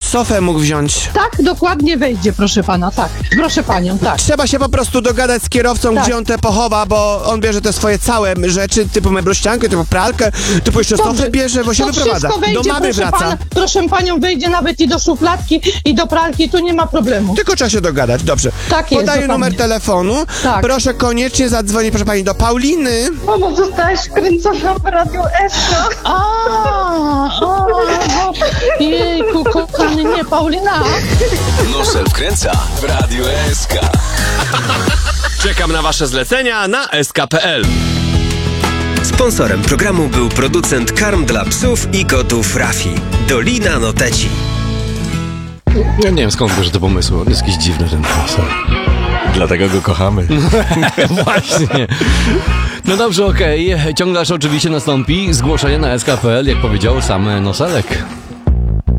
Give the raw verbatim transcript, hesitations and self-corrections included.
sofę mógł wziąć. Tak, dokładnie wejdzie, proszę pana, tak. Proszę panią, tak. Trzeba się po prostu dogadać z kierowcą, Tak. gdzie on te pochowa, bo on bierze te swoje całe rzeczy, typu meblościankę, typu pralkę, typu jeszcze Dobrze. sofę bierze, bo się To wyprowadza. wszystko wejdzie, Do mamy proszę wraca. pana, proszę panią, wejdzie nawet i do szufladki, i do pralki, tu nie ma problemu. Tylko trzeba się dogadać, dobrze. Tak jest, Podaję dokładnie. numer telefonu. Tak. Proszę koniecznie zadzwonić, proszę pani, do Pauliny. Mamo, zostałaś kręcona w Radiu S K. A, o, jejku, kochany, nie, Paulina. Nosel wkręca w Radiu S K. Czekam na wasze zlecenia na s k kropka p l. Sponsorem programu był producent karm dla psów i kotów Rafi. Dolina Noteci. Ja nie wiem skąd bierze te pomysły, on jest jakiś dziwny ten pomysł. Dlatego go kochamy. Właśnie. No dobrze, okej. Okay. Ciąglarz oczywiście nastąpi. Zgłoszenie na s k kropka p l, jak powiedział sam Noselek.